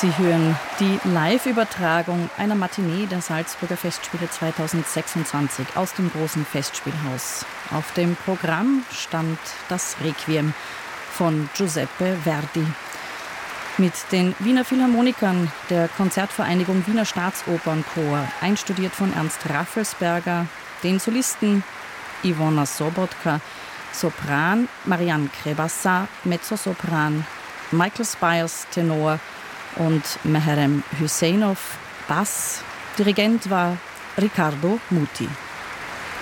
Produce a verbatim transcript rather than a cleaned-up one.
Sie hören die Live-Übertragung einer Matinee der Salzburger Festspiele zweitausendsechsundzwanzig aus dem großen Festspielhaus. Auf dem Programm stand das Requiem von Giuseppe Verdi. Mit den Wiener Philharmonikern der Konzertvereinigung Wiener Staatsopernchor, einstudiert von Ernst Raffelsberger, den Solisten Ivona Sobotka, Sopran Marianne Krebassa, Mezzosopran Michael Spires, Tenor, und Meherem Hüseinov, Bass. Dirigent war Riccardo Muti.